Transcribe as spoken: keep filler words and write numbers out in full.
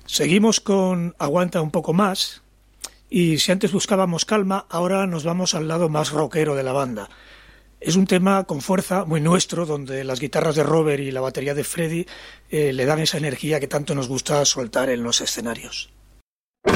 Seguimos con Aguanta un poco más, y si antes buscábamos calma, ahora nos vamos al lado más rockero de la banda. Es un tema con fuerza, muy nuestro, donde las guitarras de Robert y la batería de Freddie eh, le dan esa energía que tanto nos gusta soltar en los escenarios.